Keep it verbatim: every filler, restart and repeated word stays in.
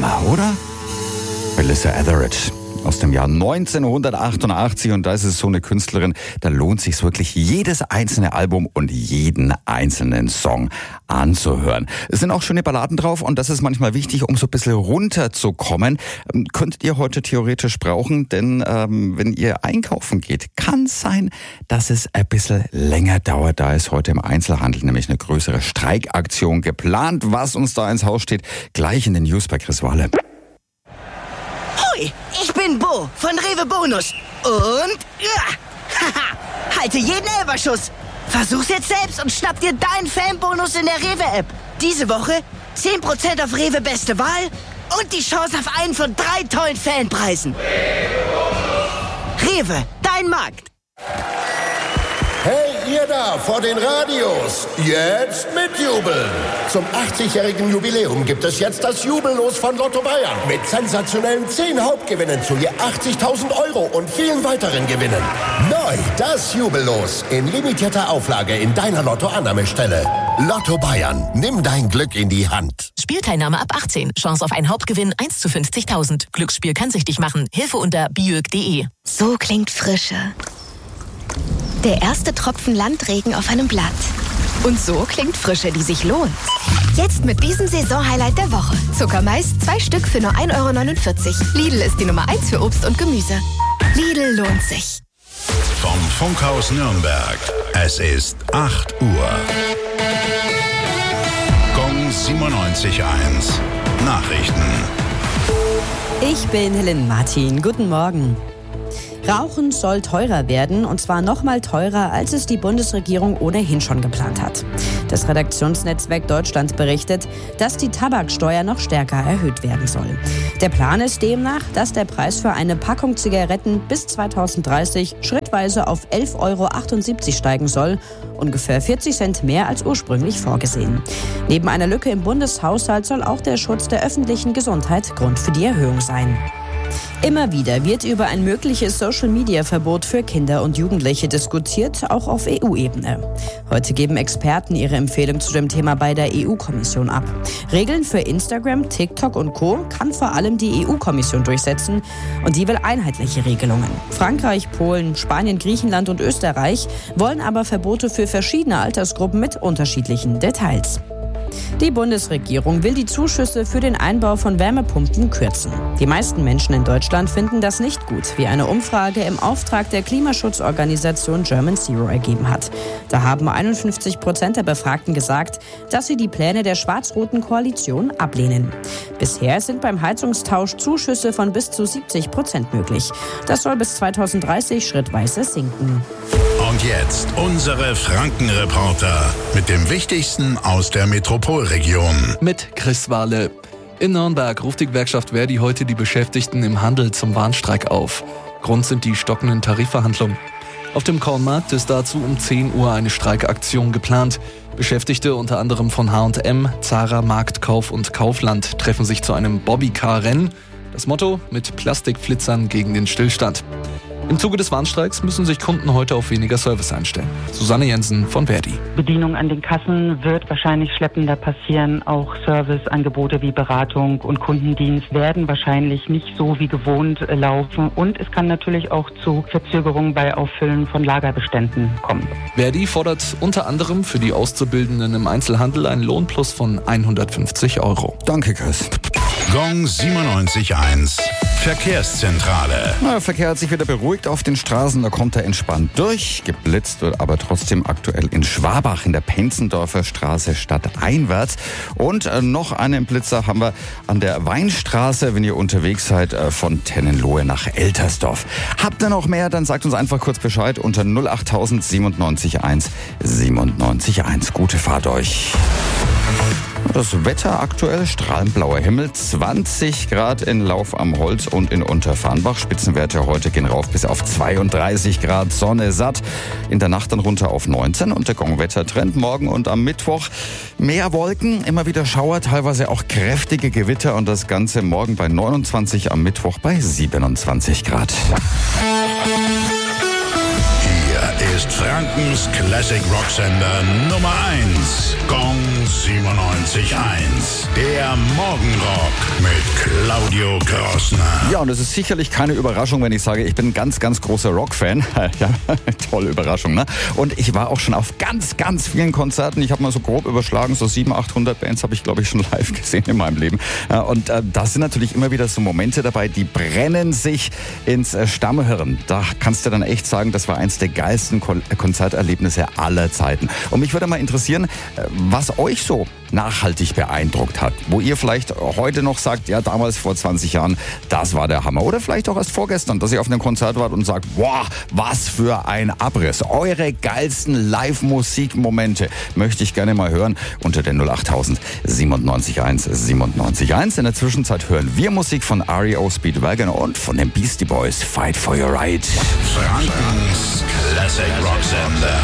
Hammer, oder? Melissa Etheridge aus dem Jahr neunzehnhundertachtundachtzig, und da ist es so eine Künstlerin, da lohnt sich wirklich jedes einzelne Album und jeden einzelnen Song anzuhören. Es sind auch schöne Balladen drauf, und das ist manchmal wichtig, um so ein bisschen runterzukommen. Ähm, könntet ihr heute theoretisch brauchen, denn ähm, wenn ihr einkaufen geht, kann es sein, dass es ein bisschen länger dauert. Da ist heute im Einzelhandel nämlich eine größere Streikaktion geplant. Was uns da ins Haus steht, gleich in den News bei Chris Wahle. Hoi, ich bin Bo von Rewe Bonus. Und ja, haha, halte jeden Elberschuss. Versuch's jetzt selbst und schnapp dir deinen Fanbonus in der Rewe-App. Diese Woche zehn Prozent auf Rewe Beste Wahl und die Chance auf einen von drei tollen Fanpreisen. Rewe, dein Markt. Hey, ihr da vor den Radios, jetzt mitjubeln. Zum achtzigjährigen Jubiläum gibt es jetzt das Jubellos von Lotto Bayern. Mit sensationellen zehn Hauptgewinnen zu je achtzigtausend Euro und vielen weiteren Gewinnen. Neu das Jubellos in limitierter Auflage in deiner Lotto-Annahmestelle. Lotto Bayern, nimm dein Glück in die Hand. Spielteilnahme ab achtzehn. Chance auf einen Hauptgewinn eins zu fünfzigtausend. Glücksspiel kann süchtig machen. Hilfe unter biög punkt de. So klingt Frische. Der erste Tropfen Landregen auf einem Blatt. Und so klingt Frische, die sich lohnt. Jetzt mit diesem Saisonhighlight der Woche. Zuckermais, zwei Stück für nur ein Euro neunundvierzig. Lidl ist die Nummer eins für Obst und Gemüse. Lidl lohnt sich. Vom Funkhaus Nürnberg. Es ist acht Uhr. Gong siebenundneunzig Komma eins. Nachrichten. Ich bin Helen Martin. Guten Morgen. Rauchen soll teurer werden, und zwar noch mal teurer, als es die Bundesregierung ohnehin schon geplant hat. Das Redaktionsnetzwerk Deutschland berichtet, dass die Tabaksteuer noch stärker erhöht werden soll. Der Plan ist demnach, dass der Preis für eine Packung Zigaretten bis zweitausenddreißig schrittweise auf elf Euro achtundsiebzig steigen soll, ungefähr vierzig Cent mehr als ursprünglich vorgesehen. Neben einer Lücke im Bundeshaushalt soll auch der Schutz der öffentlichen Gesundheit Grund für die Erhöhung sein. Immer wieder wird über ein mögliches Social-Media-Verbot für Kinder und Jugendliche diskutiert, auch auf E U-Ebene. Heute geben Experten ihre Empfehlung zu dem Thema bei der E U-Kommission ab. Regeln für Instagram, TikTok und Co. kann vor allem die E U-Kommission durchsetzen, und die will einheitliche Regelungen. Frankreich, Polen, Spanien, Griechenland und Österreich wollen aber Verbote für verschiedene Altersgruppen mit unterschiedlichen Details. Die Bundesregierung will die Zuschüsse für den Einbau von Wärmepumpen kürzen. Die meisten Menschen in Deutschland finden das nicht gut, wie eine Umfrage im Auftrag der Klimaschutzorganisation German Zero ergeben hat. Da haben einundfünfzig Prozent der Befragten gesagt, dass sie die Pläne der schwarz-roten Koalition ablehnen. Bisher sind beim Heizungstausch Zuschüsse von bis zu siebzig Prozent möglich. Das soll bis zweitausenddreißig schrittweise sinken. Und jetzt unsere Frankenreporter mit dem Wichtigsten aus der Metropolregion. Mit Chris Wahle. In Nürnberg ruft die Gewerkschaft Verdi heute die Beschäftigten im Handel zum Warnstreik auf. Grund sind die stockenden Tarifverhandlungen. Auf dem Kornmarkt ist dazu um zehn Uhr eine Streikaktion geplant. Beschäftigte unter anderem von H und M, Zara, Marktkauf und Kaufland treffen sich zu einem Bobbycar-Rennen. Das Motto: mit Plastikflitzern gegen den Stillstand. Im Zuge des Warnstreiks müssen sich Kunden heute auf weniger Service einstellen. Susanne Jensen von Verdi. Bedienung an den Kassen wird wahrscheinlich schleppender passieren. Auch Serviceangebote wie Beratung und Kundendienst werden wahrscheinlich nicht so wie gewohnt laufen. Und es kann natürlich auch zu Verzögerungen bei Auffüllen von Lagerbeständen kommen. Verdi fordert unter anderem für die Auszubildenden im Einzelhandel einen Lohnplus von hundertfünfzig Euro. Danke, Chris. Gong siebenundneunzig Komma eins. Verkehrszentrale. Na, der Verkehr hat sich wieder beruhigt auf den Straßen, da kommt er entspannt durch. Geblitzt wird aber trotzdem aktuell in Schwabach in der Penzendorfer Straße stadteinwärts. Und äh, noch einen Blitzer haben wir an der Weinstraße, wenn ihr unterwegs seid, äh, von Tennenlohe nach Eltersdorf. Habt ihr noch mehr, dann sagt uns einfach kurz Bescheid unter null acht null null siebenundneunzig eins siebenundneunzig eins. Gute Fahrt euch. Das Wetter aktuell, strahlend blauer Himmel, zwanzig Grad in Lauf am Holz und in Unterfarnbach. Spitzenwerte heute gehen rauf bis auf zweiunddreißig Grad, Sonne satt. In der Nacht dann runter auf neunzehn und der Gong-Wettertrend morgen und am Mittwoch. Mehr Wolken, immer wieder Schauer, teilweise auch kräftige Gewitter und das Ganze morgen bei neunundzwanzig, am Mittwoch bei siebenundzwanzig Grad. Hier ist Frankens Classic Rocksender Nummer eins. Gong siebenundneunzig Komma eins. Der Morgenrock mit Claudio Grossner. Ja, und es ist sicherlich keine Überraschung, wenn ich sage, ich bin ein ganz, ganz großer Rock-Fan. Ja, tolle Überraschung, ne? Und ich war auch schon auf ganz, ganz vielen Konzerten. Ich habe mal so grob überschlagen, so siebenhundert, achthundert Bands habe ich, glaube ich, schon live gesehen in meinem Leben. Und äh, da sind natürlich immer wieder so Momente dabei, die brennen sich ins äh, Stammhirn. Da kannst du dann echt sagen, das war eins der geilsten Kon- Konzerterlebnisse aller Zeiten. Und mich würde mal interessieren, äh, was euch so nachhaltig beeindruckt hat. Wo ihr vielleicht heute noch sagt, ja, damals vor zwanzig Jahren, das war der Hammer. Oder vielleicht auch erst vorgestern, dass ihr auf einem Konzert wart und sagt, wow, was für ein Abriss. Eure geilsten Live-Musikmomente möchte ich gerne mal hören unter der null acht null null siebenundneunzig eins siebenundneunzig eins. In der Zwischenzeit hören wir Musik von R E O Speedwagon und von den Beastie Boys, Fight for Your Right. Frankens Classic Rock Sender.